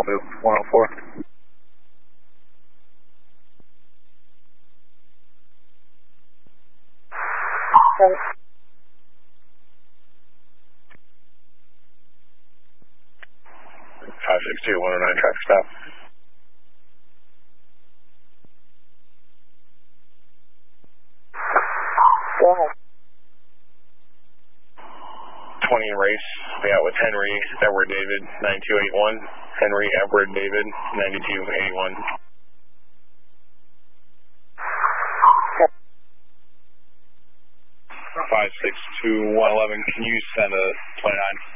Malibu 104. Okay. 562 109 traffic stop. Go ahead. 20 in race. We got with Henry Edward David 9281. Henry Edward David 9281. 562 111. Can you send a 29?